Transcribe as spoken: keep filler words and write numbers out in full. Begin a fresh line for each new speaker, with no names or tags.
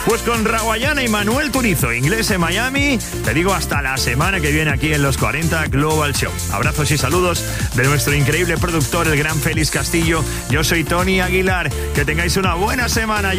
Pues con Rawayana y Manuel Turizo, Inglés en Miami, te digo hasta la semana que viene aquí en los cuarenta Global Show. Abrazos y saludos de nuestro increíble productor, el gran Félix Castillo. Yo soy Tony Aguilar. Que tengáis una buena semana.